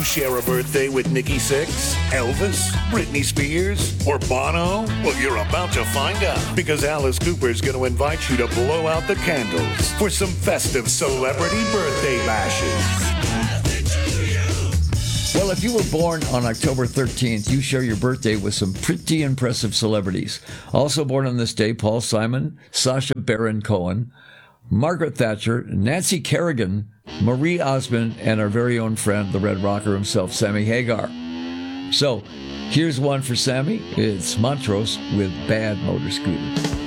share a birthday with Nikki Sixx, Elvis, Britney Spears, or Bono? Well, you're about to find out, because Alice Cooper's going to invite you to blow out the candles for some festive celebrity birthday bashes. Well, if you were born on October 13th, you share your birthday with some pretty impressive celebrities. Also born on this day, Paul Simon, Sacha Baron Cohen, Margaret Thatcher, Nancy Kerrigan, Marie Osmond, and our very own friend, the Red Rocker himself, Sammy Hagar. So, here's one for Sammy. It's Montrose with Bad Motor Scooter.